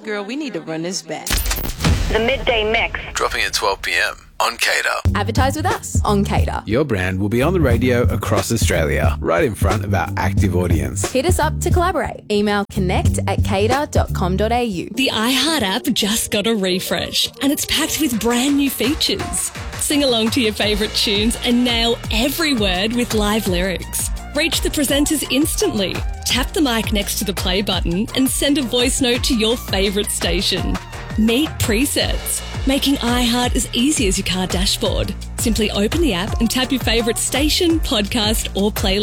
Girl, we need to run this back. The Midday Mix. Dropping at 12 p.m. on Cater. Advertise with us on Cater. Your brand will be on the radio across Australia, right in front of our active audience. Hit us up to collaborate. Email connect@cater.com.au. The iHeart app just got a refresh and it's packed with brand new features. Sing along to your favourite tunes and nail every word with live lyrics. Reach the presenters instantly. Tap the mic next to the play button and send a voice note to your favourite station. Meet presets, making iHeart as easy as your car dashboard. Simply open the app and tap your favourite station, podcast or playlist.